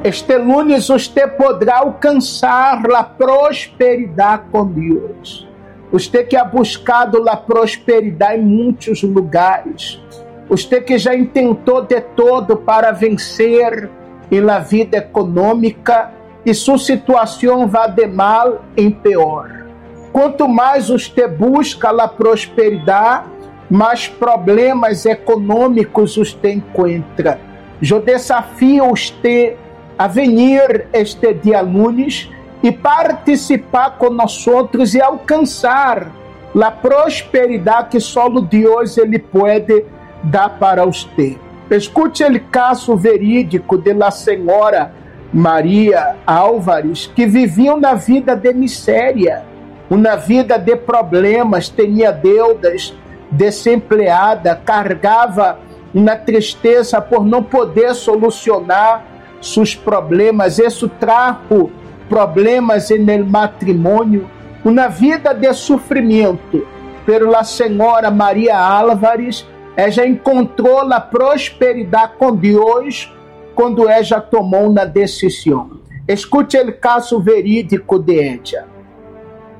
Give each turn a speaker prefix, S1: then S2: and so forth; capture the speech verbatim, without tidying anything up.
S1: Este lunes você poderá alcançar a prosperidade com Deus. Você que ha buscado a prosperidade em muitos lugares. Você que já tentou de todo para vencer em la vida econômica e sua situação vai de mal em pior. Quanto mais você busca a prosperidade, mais problemas econômicos você encontra. Eu desafio você a vir este dia lunes e participar com nós outros e alcançar a prosperidade que só Deus ele pode dar para você. Escute o caso verídico de la senhora Maria Álvares, que viviam na vida de miséria, uma vida de problemas, tinha deudas, desempregada, carregava uma tristeza por não poder solucionar seus problemas. Isso trajo problemas no matrimônio, uma vida de sofrimento. Pero a senhora Maria Álvares, ela encontrou a prosperidade com Deus quando ela tomou uma decisão. Escute o caso verídico de ela.